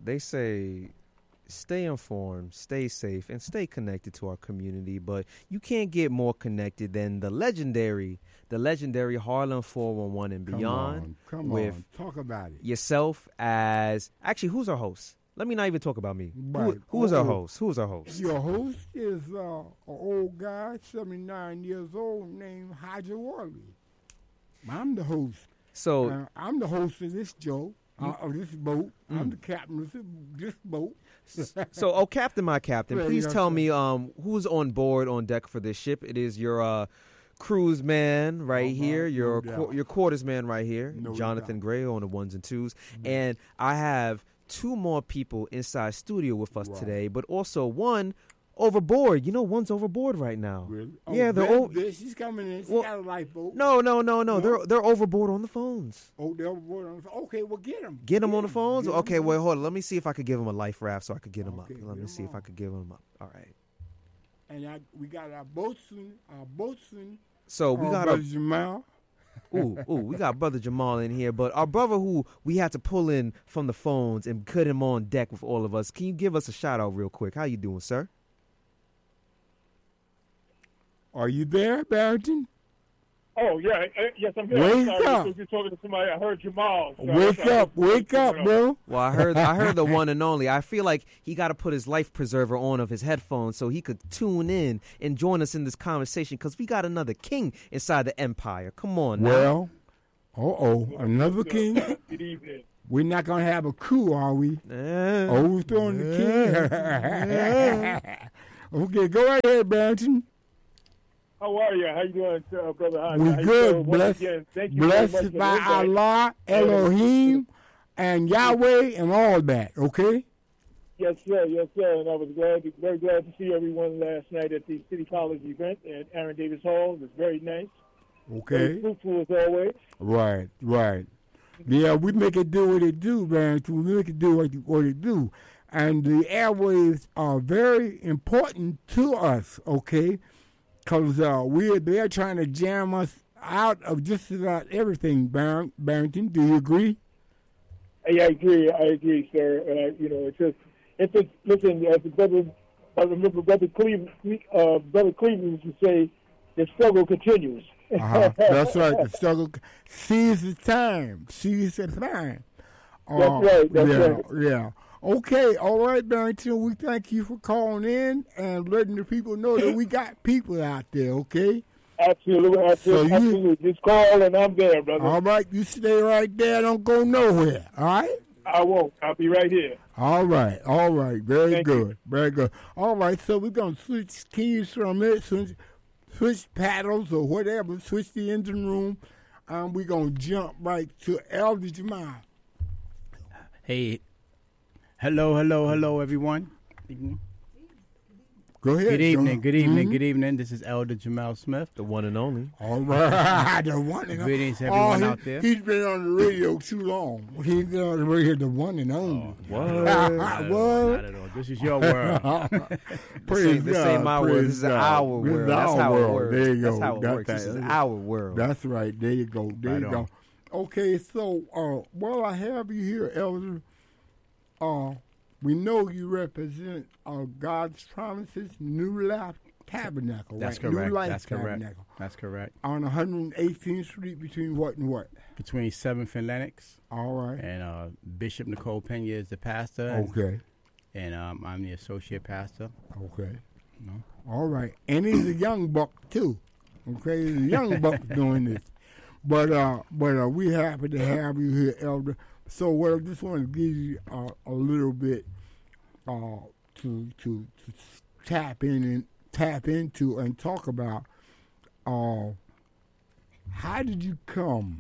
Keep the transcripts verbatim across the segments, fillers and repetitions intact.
they say stay informed, stay safe, and stay connected to our community. But you can't get more connected than the legendary, the legendary Harlem four one one and Come beyond. on, come with on, talk about it. yourself as actually, who's our host? Let me not even talk about me. Right. Who, who's our Oh. host? Who's our host? Your host is uh, an old guy, seventy-nine years old, named Haja Worley. I'm the host. So Uh, I'm the host of this show, uh, of this boat. Mm. I'm the captain of this, this boat. So, oh, Captain, my Captain, Yeah, please yeah, tell sir. me um, who's on board on deck for this ship. It is your uh, cruise man right All here, right, your no qu- doubt. your quarters man right here, No Jonathan doubt. Gray on the ones and twos. And I have two more people inside studio with us Wow. today, but also one overboard. You know, one's overboard right now. Really? Yeah, they're Beth, o- Beth, she's coming in. She Well, got a lifeboat. No, no, no, no. No? They're they're overboard on the phones. Oh, they're overboard on the phone. Okay, well, get them. Get them on the phones? Okay, well, wait, hold on. Let me see if I could give them a life raft so I could get them Okay, up. Let get me 'em see if I on. could give them up. All right. And I, we got our boatswain, our boatswain. So we uh, got Brother a Jamal. ooh ooh we got brother Jamal in here, but our brother who we had to pull in from the phones and put him on deck with all of us. Can you give us a shout out real quick? How you doing, sir? Are you there, Barrington? Oh, yeah. uh, Yes, I'm here. Wake I'm sorry. up. You're talking to somebody. I heard Jamal. So Wake I- I- up, wake up, bro. Well, I heard I heard the one and only. I feel like he got to put his life preserver on of his headphones so he could tune in and join us in this conversation because we got another king inside the empire. Come on now. Well, uh-oh, another king. Good evening. We're not going to have a coup, are we? Eh. Overthrowing the king. Okay, go right ahead, Barrington. How are you? How you doing, uh, Brother Hodge? We How you good. doing? Once Blessed, again, thank you very much blessed for the by invite. Allah, Elohim, and Yahweh, and all that, okay? Yes, sir. Yes, sir. And I was glad, to, very glad to see everyone last night at the City College event at Aaron Davis Hall. It was very nice. Very Okay. fruitful as always. Right, right. Yeah, we make it do what it do, man. We make it do what it, what it do. And the airwaves are very important to us, okay? Because uh, we're they're trying to jam us out of just about everything, Bar- Barrington. Do you agree? Hey, I agree. I agree, sir. Uh, you know, it's just, it's just, listen, as the brother, I remember Brother Cleveland, uh, Brother Cleveland used to say, the struggle continues. Uh-huh. That's right. The struggle. Seize the time. Seize the time. Uh, That's right, that's yeah, right. Yeah. Okay. All right, Barrington. We thank you for calling in and letting the people know that we got people out there. Okay. Absolutely, absolutely, So you- absolutely. Just call and I'm there, brother. All right. You stay right there. Don't go nowhere. All right. I won't. I'll be right here. All right. All right. Very Thank good. you. Very good. All right. So we're gonna switch keys from it. Switch, switch paddles or whatever. Switch the engine room. Um, we're gonna jump right to Elder Jamal. Hey, hello, hello, hello, everyone. Evening. Go ahead. Good evening, John. good evening, Mhm. good evening. This is Elder Jamal Smith. The one and only. All right. The one and Greetings to oh, everyone he- out there. He's been on the radio too long. He's been on the radio, the one and only. What? Not at all, What? not at all. This is your world. Praise ain't- this God, ain't my world. praise This is God. our This is world. That's our how it world. works. There you go. That's how it That- works. This that- is our world. That's right. There you go. There Right you on. go. Okay, so uh, while I have you here, Elder, uh, we know you represent uh, God's Promises New Life Tabernacle. That's right? correct. New Life That's correct. Tabernacle. That's correct. On one hundred eighteenth Street between what and what? Between seventh and Lennox, All right. and uh, Bishop Nicole Pena is the pastor, and, Okay. and um, I'm the associate pastor. Okay. No. All right. And he's a young buck too. Okay, he's a young buck doing this. But uh, but uh, we happy to have you here, Elder. So what I just want to give you uh, a little bit uh, to, to to tap in and tap into and talk about. Uh, how did you come,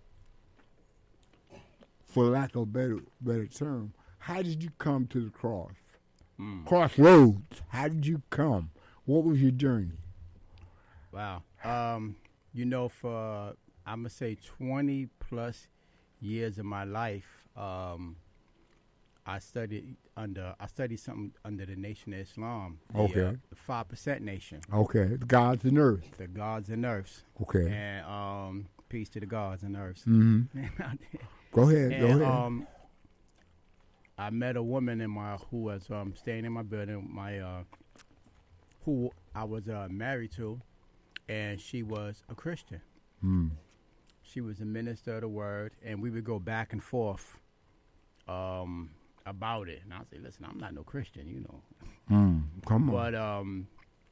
for lack of a better better term, how did you come to the cross? Mm. Crossroads. How did you come? What was your journey? Wow. Um, you know, for I'm gonna say twenty plus years of my life, um, I studied under I studied something under the Nation of Islam. The, Okay. uh, the Five Percent Nation, Okay, the gods and earth. the gods and earths, Okay. and um, peace to the gods and earths. Mm-hmm. Go ahead. Go And, ahead. um, I met a woman in my who was um, staying in my building. My uh, who I was uh, married to, and she was a Christian. Mm. She was a minister of the word, and we would go back and forth um, about it. And I'd say, "Listen, I'm not no Christian, you know." Mm. Come on. But um,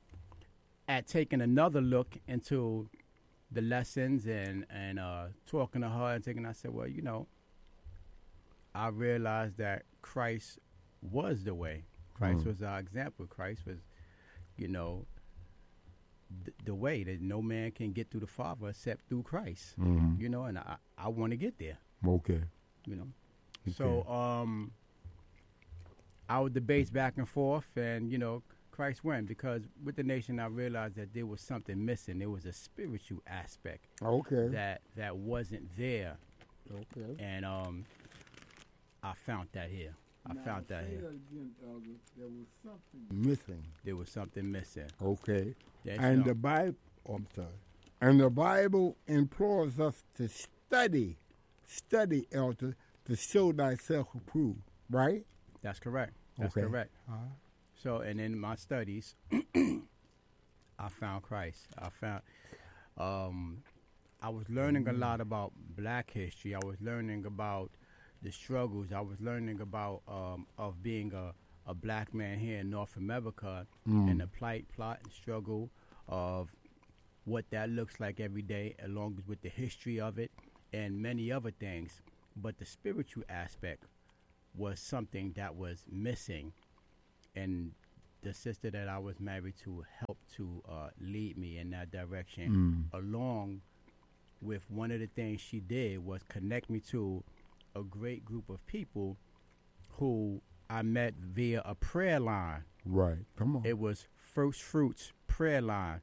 at taking another look into the lessons and and uh, talking to her and taking, I said, "Well, you know." I realized that Christ was the way. Christ Mm. was our example. Christ was, you know, th- the way that no man can get through the Father except through Christ. Mhm. You know, and I, I want to get there, Okay. you know. So um, I would debate back and forth, and, you know, Christ won because with the nation I realized that there was something missing. There was a spiritual aspect Okay. that, that wasn't there. Okay. And um, I found that here. I found that here. There was something missing. There was something missing. Okay. Yes, And no. the Bible, oh, I'm sorry. And the Bible implores us to study, study, elder, to show thyself approved. Right? That's correct. That's Okay. correct. Uh-huh. So, and in my studies, I found Christ. I found, um, I was learning a lot about black history. I was learning about the struggles. I was learning about um, of being a, a black man here in North America Mm. and the plight, plot, and struggle of what that looks like every day, along with the history of it and many other things. But the spiritual aspect was something that was missing, and the sister that I was married to helped to uh, lead me in that direction. Mm. Along with one of the things she did was connect me to a great group of people who I met via a prayer line. Right. Come on. It was First Fruits prayer line.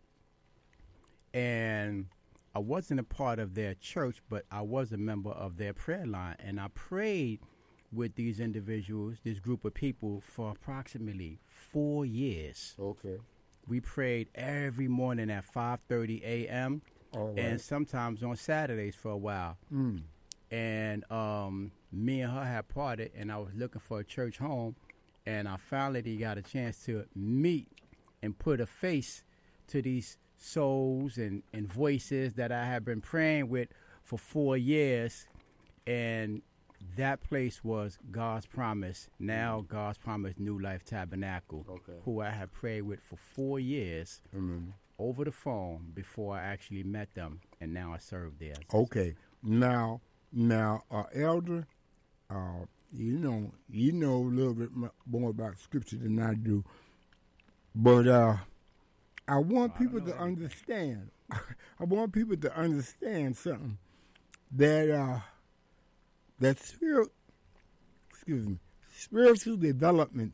And I wasn't a part of their church, but I was a member of their prayer line. And I prayed with these individuals, this group of people, for approximately four years. Okay. We prayed every morning at five thirty a.m. All right. and sometimes on Saturdays for a while. Mm. And um, me and her had parted, and I was looking for a church home, and I finally got a chance to meet and put a face to these souls and, and voices that I had been praying with for four years, and that place was God's Promise, now God's Promise New Life Tabernacle, Okay. who I had prayed with for four years Mm. over the phone before I actually met them, and now I serve there. Okay. Now, now, uh, elder, uh, you know, you know a little bit m- more about scripture than I do, but uh, I want I don't people know to everything. understand. I want people to understand something that uh, that spirit, excuse me, spiritual development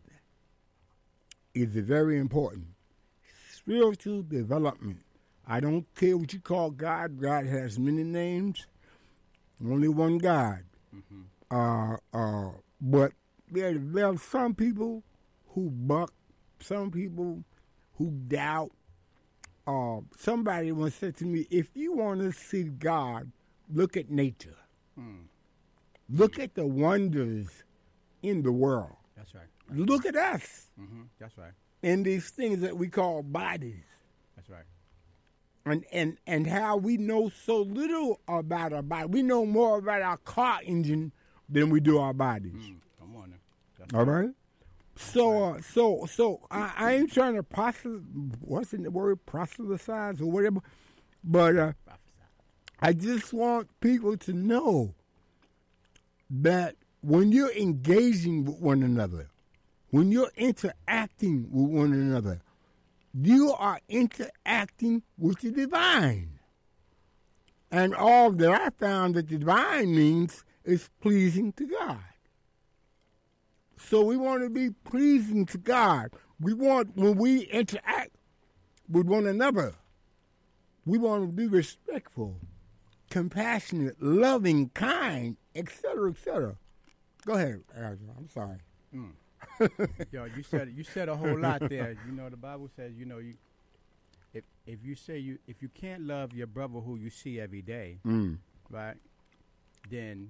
is very important. Spiritual development. I don't care what you call God. God has many names. Only one God. Mm-hmm. Uh, uh, but there, there are some people who buck, some people who doubt. Uh, somebody once said to me, if you want to see God, look at nature. Mm. Look at the wonders in the world. That's right. Look at us Mm-hmm. That's right. in these things that we call bodies. That's right. And, and, and how we know so little about our body. We know more about our car engine than we do our bodies. Mm. Come on now. That's All right. So, uh, so, so I, I ain't trying to proselytize. What's in the word? Proselytize or whatever. But uh, Prophesy. I just want people to know that when you're engaging with one another, when you're interacting with one another, you are interacting with the divine. And all that I found that the divine means is pleasing to God. So we want to be pleasing to God. We want, when we interact with one another, we want to be respectful, compassionate, loving, kind, et cetera, et cetera. Go ahead, Angela. I'm sorry. Mm. Yo, you said you said a whole lot there. You know, the Bible says, you know, you if if you say you if you can't love your brother who you see every day, Mm. right, then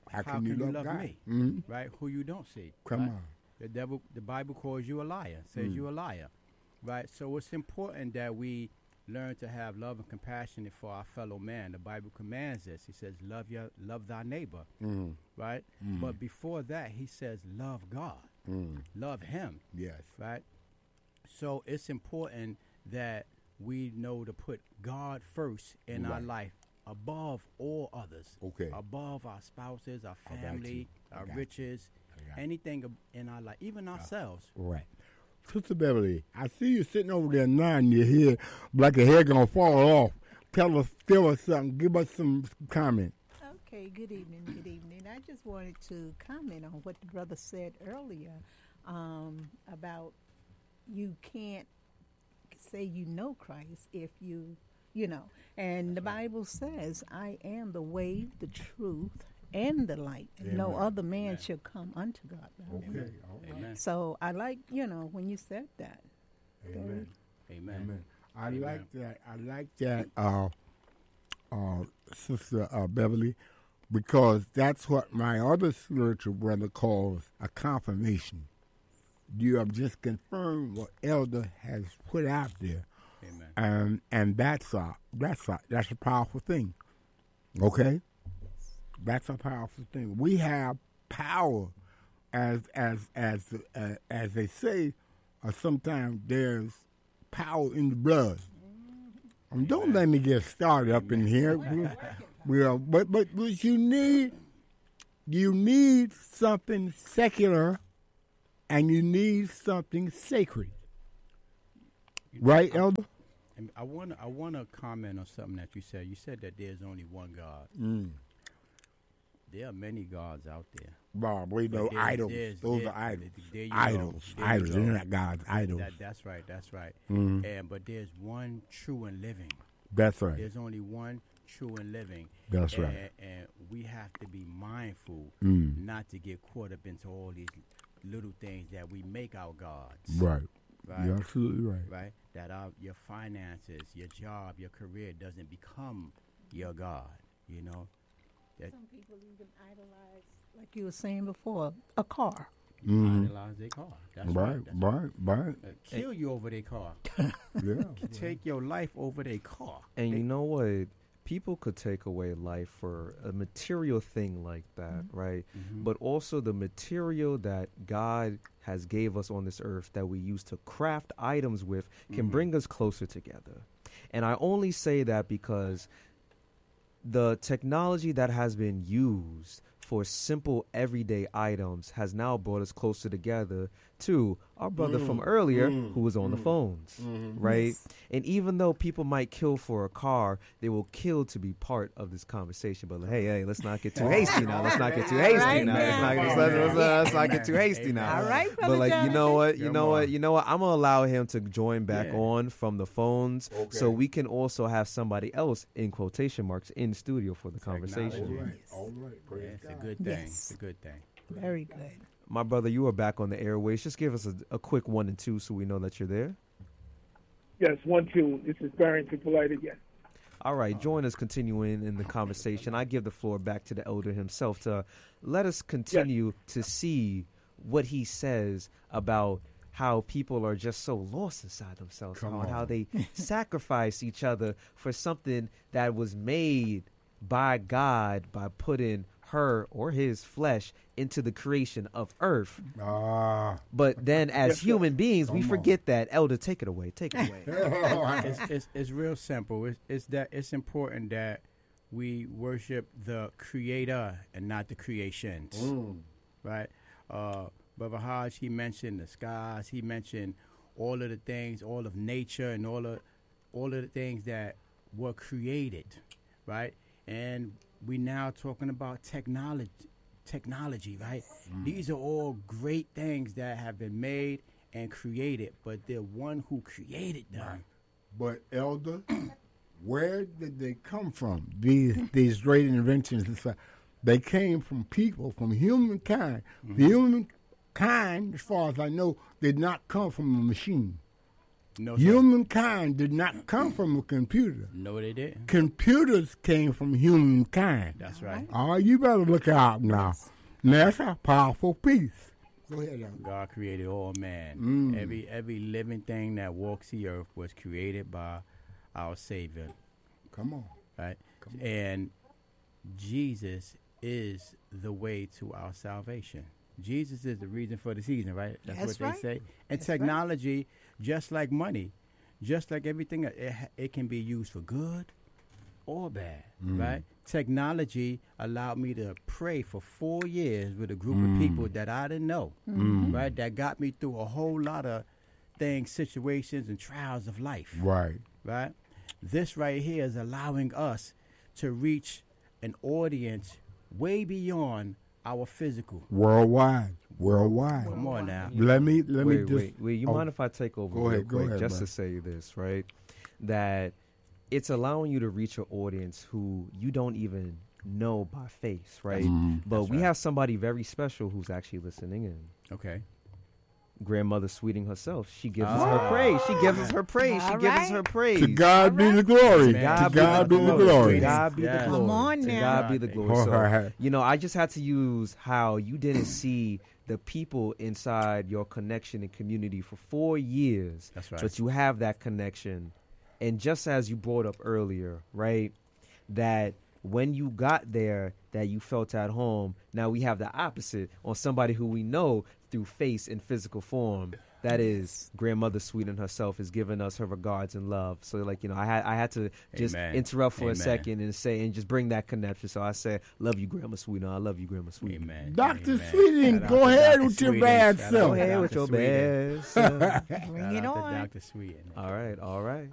how can, you, love, God? me? Mhm. Right? Who you don't see. Come right? on. The devil, the Bible calls you a liar, says Mm. you a liar, right? So it's important that we learn to have love and compassion for our fellow man. The Bible commands this. He says, "Love your, love thy neighbor," Mm. right? Mm. But before that, he says, "Love God, Mm. love Him," Yes. right? So it's important that we know to put God first in our Right. life, above all others, Okay. above our spouses, our I got you. family, I our got you. riches, I got you. anything ab- in our life, even ourselves. Right. Sister Beverly, I see you sitting over there nodding your head like your hair gonna fall off. Tell us, tell us something. Give us some comment. Okay, good evening, good evening. I just wanted to comment on what the brother said earlier um, about you can't say you know Christ if you, you know, and the Bible says, I am the way, the truth, and the light. And no Amen. other man Amen. shall come unto God. but me." Okay. All right. Amen. So I like, you know, when you said that. Amen. Amen. Amen. I Amen. like that. I like that, uh, uh, Sister uh, Beverly, because that's what my other spiritual brother calls a confirmation. You have just confirmed what Elder has put out there, Amen. and and that's a that's a that's a powerful thing. Okay, that's a powerful thing. We have power, as as as uh, as they say. Uh, sometimes there's power in the blood. Um, don't let me get started up in here. We, we are, but, but but you need you need something secular, and you need something sacred. Right, Elder? And I want I want to comment on something that you said. You said that there's only one God. Mm. There are many gods out there. Bob, we know But there's- idols. there's- Those there- are idols. there you go. Idols. There you Idols. go. They're not gods. Idols. That, that's right. That's right. Mhm. And but there's one true and living. That's right. There's only one true and living. That's and, right. And we have to be mindful Mm. not to get caught up into all these little things that we make our gods. Right. Right. You're absolutely right. Right. That our, your finances, your job, your career doesn't become your God. You know. That Some people even idolize, like you were saying before, a car. Mhm. idolize their car. That's Right. right. That's Right. Right. Uh, kill you over their car. Yeah. Take your life over their car. And They- you know what? People could take away life for a material thing like that, right? Mhm. But also the material that God has gave us on this earth that we use to craft items with can Mhm. bring us closer together. And I only say that because the technology that has been used for simple everyday items has now brought us closer together to our brother from earlier who was on the phones, right? Yes. And even though people might kill for a car, they will kill to be part of this conversation. But hey, hey, let's not get too hasty now. Let's not get too hasty Right now. Let's now. not, let's, let's, let's, let's not get too hasty Amen. now. All right, But Brother like, you know Jonathan. what, you Come know what, on. you know what, I'm gonna allow him to join back Yeah. on from the phones, so Okay. we can also have somebody else in quotation marks in the studio for the conversation. Technology. All right. All right. Yeah, Praise it's a God. good thing. Yes. It's a good thing. Very good. My brother, you are back on the airways. Just give us a, a quick one and two so we know that you're there. Yes, one, two. This is Barrington Polite again. All right, join us continuing in the conversation. I give the floor back to the elder himself to let us continue to see what he says about how people are just so lost inside themselves, Come how, on. how they sacrifice each other for something that was made by God by putting her or his flesh into the creation of earth. Ah. But then as Yes, sir. human beings, we Come on. forget that. Elder, take it away. Take it away. it's, it's it's real simple. It's, it's that it's important that we worship the Creator and not the creations, Mm. right? Uh, Brother Hodge, he mentioned the skies. He mentioned all of the things, all of nature, and all of all of the things that were created, right? And we now talking about technology, technology, right? These are all great things that have been made and created, but the one who created them. But Elder, where did they come from? These these great inventions and stuff. They came from people, from humankind. The humankind, as far as I know, did not come from a machine. No, sir. Humankind did not come from a computer. No, they didn't. Computers came from humankind. That's right. Oh, you better look out now. Now, that's a powerful piece. Go ahead, Doctor God created all man. Mm. Every every living thing that walks the earth was created by our Savior, Come on. right? And Jesus is the way to our salvation. Jesus is the reason for the season, right? That's, That's what right. they say. And That's right. technology, just like money, just like everything, it, ha- it can be used for good or bad, right? Technology allowed me to pray for four years with a group of people that I didn't know, right? That got me through a whole lot of things, situations, and trials of life, Right. right? This right here is allowing us to reach an audience way beyond our physical. Worldwide. Worldwide. Come on now. Let me let me Wait, just wait, wait. You oh, mind if I take over go real ahead, go quick ahead, just bro. to say this, right? That it's allowing you to reach an audience who you don't even know by face, right? Mm-hmm. But That's we right. have somebody very special who's actually listening in. Okay. Grandmother Sweeting herself. She gives us Ah. her praise. She gives us her praise. She All gives us right. her praise. to God be the glory. To To God God be the To glory. God be the Yes. glory. Come on To now. God be the glory. Oh, So, hey. you know, I just had to use how you didn't see the people inside your connection and community for four years. That's right. But you have that connection. And just as you brought up earlier, right, that when you got there, that you felt at home. Now we have the opposite on somebody who we know through face and physical form. That is Grandmother Sweeten herself is giving us her regards and love. So, like, you know, I had I had to just Amen. interrupt for Amen. a second and say and just bring that connection. So I said, "Love you, Grandma Sweeten. I love you, Grandma Sweeten." Amen. Doctor Amen. Sweeting, Shout out go to ahead Doctor with your Sweeting. bad Shout out self. Go to ahead with Doctor your Sweeting. bad self. Bring Shout it out to on. Doctor Sweeting. All right, all right.